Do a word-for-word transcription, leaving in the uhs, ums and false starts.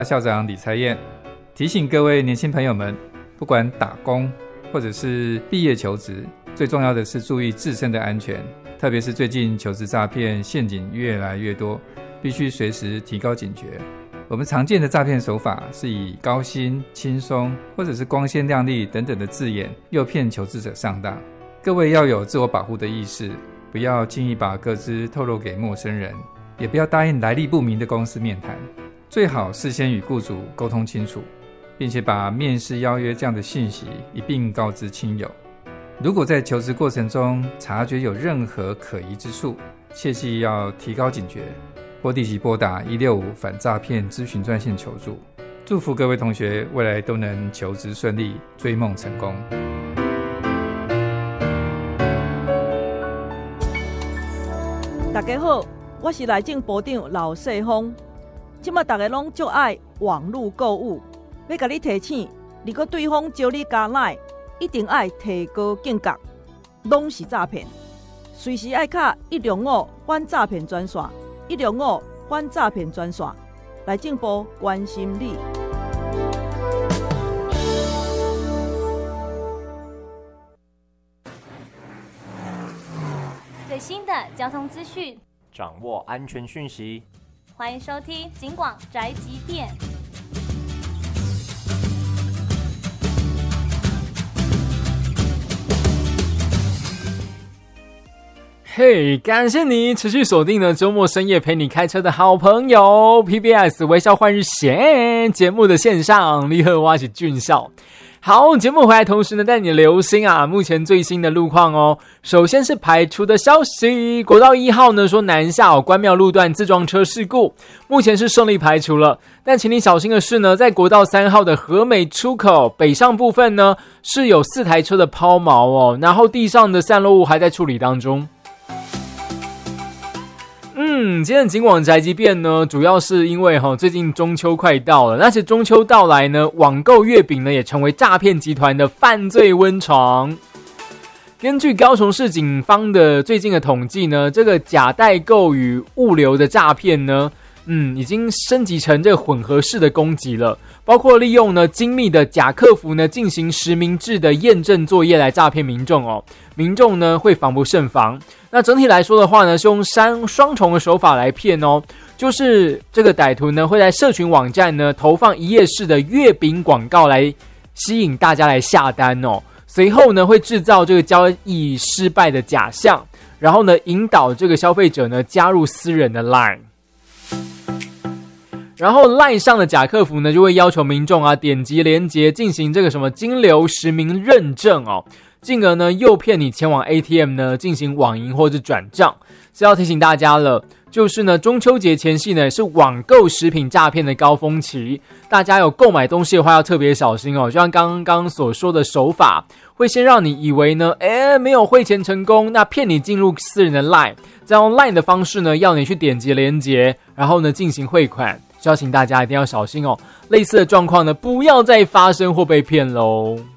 校长李才燕提醒各位年轻朋友们，不管打工或者是毕业求职，最重要的是注意自身的安全，特别是最近求职诈骗陷阱越来越多，必须随时提高警觉。我们常见的诈骗手法是以高薪、轻松或者是光鲜亮丽等等的字眼诱骗求职者上当。各位要有自我保护的意识，不要轻易把个资透露给陌生人，也不要答应来历不明的公司面谈，最好事先与雇主沟通清楚，并且把面试邀约这样的信息一并告知亲友。如果在求职过程中察觉有任何可疑之处，切记要提高警觉，或立即拨打一六五反诈骗咨询专线求助。祝福各位同学未来都能求职顺利，追梦成功。 大家好，我是内政部长老世峰。现在大家拢就爱网络购物，要甲你提醒，如果对方招你加赖，一定爱提高警觉，拢是诈骗。随时爱卡一零五反诈骗专线，一零五反诈骗专线，内政部关心你。 最新的交通资讯， 掌握安全讯息， 欢迎收听警广宅急便。 嘿、hey, 感谢你持续锁定了周末深夜陪你开车的好朋友 P B S 微笑换日线节目的线上，你好，我是俊孝。好，节目回来同时呢，带你留心啊，目前最新的路况哦。首先是排除的消息，国道一号呢说南下哦关庙路段自撞车事故，目前是顺利排除了。但请你小心的是呢，在国道三号的和美出口北上部分呢，是有四台车的抛锚哦，然后地上的散落物还在处理当中。嗯，今天的警广宅急便呢，主要是因为齁最近中秋快到了，那且中秋到来呢，网购月饼呢也成为诈骗集团的犯罪温床。根据高雄市警方的最近的统计呢，这个假代购与物流的诈骗呢，嗯，已经升级成这个混合式的攻击了，包括利用呢精密的假客服呢进行实名制的验证作业来诈骗民众哦，民众呢会防不胜防。那整体来说的话呢，是用三双重的手法来骗哦，就是这个歹徒呢会在社群网站呢投放一页式的月饼广告来吸引大家来下单哦，随后呢会制造这个交易失败的假象，然后呢引导这个消费者呢加入私人的 LINE。然后 LINE 上的假客服呢就会要求民众啊点击连结进行这个什么金流实名认证哦，进而呢诱骗你前往 A T M 呢进行网银或者转账。是要提醒大家了，就是呢中秋节前夕呢是网购食品诈骗的高峰期，大家有购买东西的话要特别小心哦，就像刚刚所说的手法，会先让你以为呢诶没有汇钱成功，那骗你进入私人的 LINE， 再用 LINE 的方式呢要你去点击连结，然后呢进行汇款。邀请大家一定要小心哦，类似的状况呢不要再发生或被骗咯。